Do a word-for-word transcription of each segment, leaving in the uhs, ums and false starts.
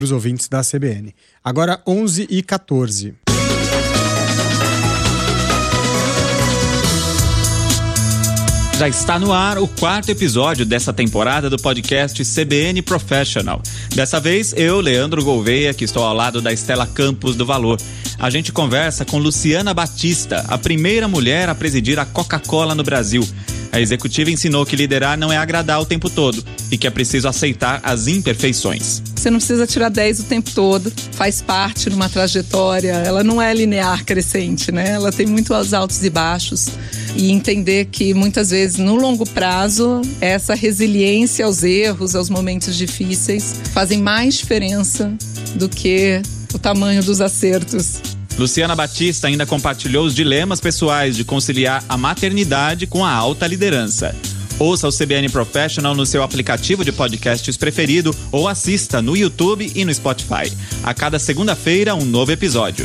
os ouvintes da C B N. Agora onze e quatorze. Já está no ar o quarto episódio dessa temporada do podcast C B N Professional. Dessa vez, eu, Leandro Gouveia, que estou ao lado da Estela Campos do Valor. A gente conversa com Luciana Batista, a primeira mulher a presidir a Coca-Cola no Brasil. A executiva ensinou que liderar não é agradar o tempo todo e que é preciso aceitar as imperfeições. Você não precisa tirar dez o tempo todo, faz parte de uma trajetória, ela não é linear crescente, né? Ela tem muitos altos e baixos. E entender que muitas vezes no longo prazo essa resiliência aos erros, aos momentos difíceis fazem mais diferença do que o tamanho dos acertos. Luciana Batista ainda compartilhou os dilemas pessoais de conciliar a maternidade com a alta liderança. Ouça o C B N Professional no seu aplicativo de podcasts preferido ou assista no YouTube e no Spotify. A cada segunda-feira, um novo episódio.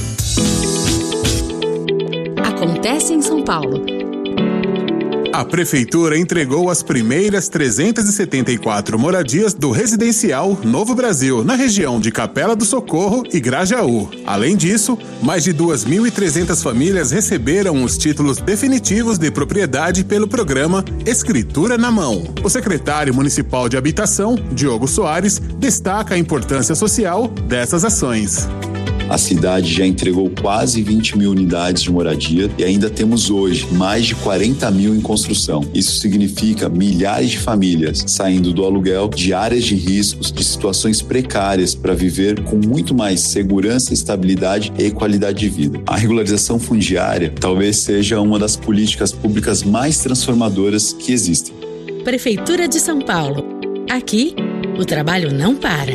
Acontece em São Paulo. A Prefeitura entregou as primeiras trezentas e setenta e quatro moradias do residencial Novo Brasil, na região de Capela do Socorro e Grajaú. Além disso, mais de duas mil e trezentas famílias receberam os títulos definitivos de propriedade pelo programa Escritura na Mão. O secretário municipal de Habitação, Diogo Soares, destaca a importância social dessas ações. A cidade já entregou quase vinte mil unidades de moradia e ainda temos hoje mais de quarenta mil em construção. Isso significa milhares de famílias saindo do aluguel, de áreas de riscos, de situações precárias para viver com muito mais segurança, estabilidade e qualidade de vida. A regularização fundiária talvez seja uma das políticas públicas mais transformadoras que existem. Prefeitura de São Paulo. Aqui, o trabalho não para.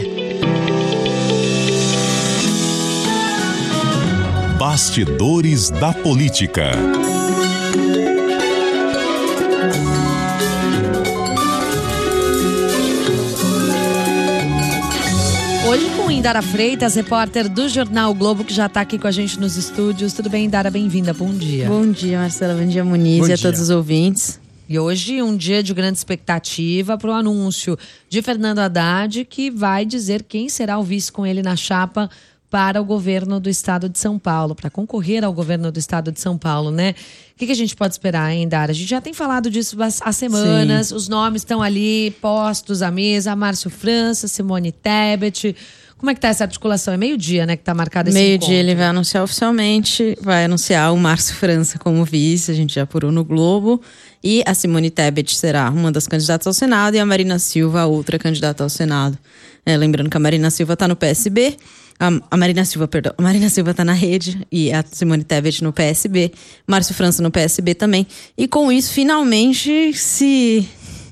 Bastidores da Política. Hoje com Indara Freitas, repórter do Jornal Globo, que já está aqui com a gente nos estúdios. Tudo bem, Indara? Bem-vinda. Bom dia. Bom dia, Marcela. Bom dia, Muniz. Bom e a dia. Todos os ouvintes. E hoje um dia de grande expectativa para o anúncio de Fernando Haddad, que vai dizer quem será o vice com ele na chapa para o governo do estado de São Paulo, para concorrer ao governo do estado de São Paulo, né? O que, que a gente pode esperar, hein, Dara? A gente já tem falado disso há semanas, Sim. Os nomes estão ali postos à mesa, Márcio França, Simone Tebet. Como é que tá essa articulação? É meio-dia, né, que tá marcado esse meio encontro? Meio-dia ele vai anunciar oficialmente, vai anunciar o Márcio França como vice, a gente já apurou no Globo, e a Simone Tebet será uma das candidatas ao Senado e a Marina Silva, a outra candidata ao Senado. É, lembrando que a Marina Silva tá no P S B, A, a Marina Silva, perdão, a Marina Silva tá na Rede e a Simone Tebet no P S B, Márcio França no P S B também. E com isso, finalmente, se,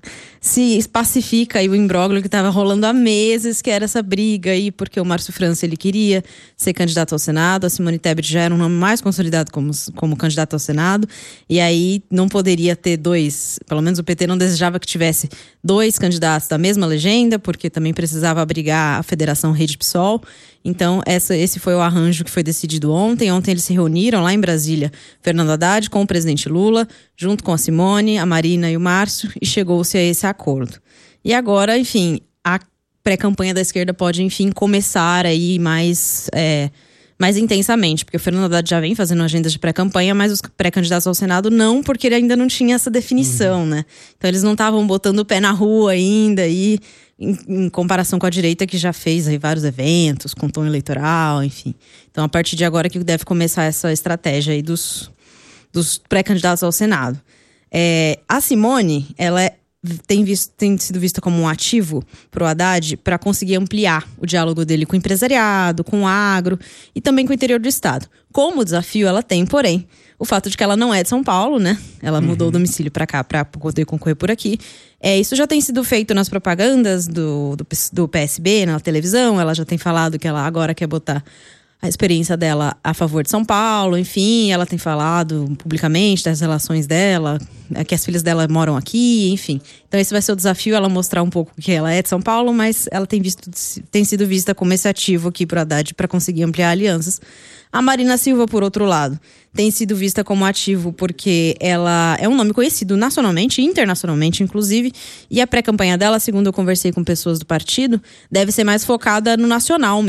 se pacifica aí o imbróglio que estava rolando há meses, que era essa briga aí, porque o Márcio França, ele queria ser candidato ao Senado, a Simone Tebet já era um nome mais consolidado como, como candidato ao Senado, e aí não poderia ter dois, pelo menos o P T não desejava que tivesse dois candidatos da mesma legenda, porque também precisava abrigar a Federação Rede PSOL. Então, essa, esse foi o arranjo que foi decidido ontem. Ontem eles se reuniram lá em Brasília, Fernando Haddad com o presidente Lula, junto com a Simone, a Marina e o Márcio, e chegou-se a esse acordo. E agora, enfim, a pré-campanha da esquerda pode, enfim, começar aí mais, é, mais intensamente, porque o Fernando Haddad já vem fazendo agendas de pré-campanha, mas os pré-candidatos ao Senado não, porque ele ainda não tinha essa definição, uhum. né? Então, eles não estavam botando o pé na rua ainda e... Em, em comparação com a direita, que já fez aí vários eventos, com tom eleitoral, enfim. Então, a partir de agora que deve começar essa estratégia aí dos, dos pré-candidatos ao Senado. É, a Simone, ela é, tem, visto, tem sido vista como um ativo pro Haddad para conseguir ampliar o diálogo dele com o empresariado, com o agro e também com o interior do estado. Como desafio ela tem, porém, o fato de que ela não é de São Paulo, né? Ela uhum. mudou o domicílio para cá para poder concorrer por aqui. É, isso já tem sido feito nas propagandas do, do, do P S B, na televisão. Ela já tem falado que ela agora quer botar a experiência dela a favor de São Paulo, enfim, ela tem falado publicamente das relações dela, que as filhas dela moram aqui, enfim. Então esse vai ser o desafio, ela mostrar um pouco que ela é de São Paulo, mas ela tem, visto, tem sido vista como esse ativo aqui para o Haddad para conseguir ampliar alianças. A Marina Silva, por outro lado, tem sido vista como ativo porque ela é um nome conhecido nacionalmente e internacionalmente, inclusive, e a pré-campanha dela, segundo eu conversei com pessoas do partido, deve ser mais focada no nacional